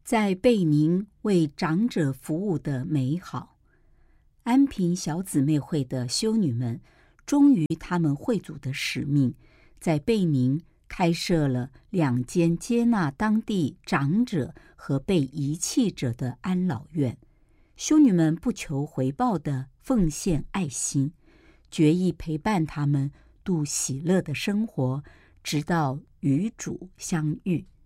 在贝宁为长者服务的美好。安平小姊妹会的修女们忠于他们会组的使命，在贝宁开设了2间接纳当地长者和被遗弃者的安老院。修女们不求回报地奉献爱心，决意陪伴他们度喜乐的生活，直到与主相遇。